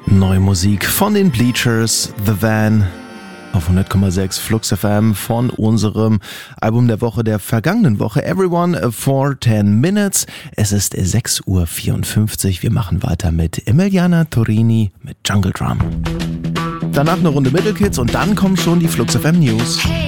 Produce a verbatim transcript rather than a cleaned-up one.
Neue Musik von den Bleachers, The Van auf hundert Komma sechs Flux F M von unserem Album der Woche der vergangenen Woche, Everyone for ten minutes. Es ist sechs Uhr vierundfünfzig. Wir machen weiter mit Emiliana Torini mit Jungle Drum. Danach eine Runde Middle Kids und dann kommen schon die Flux F M News.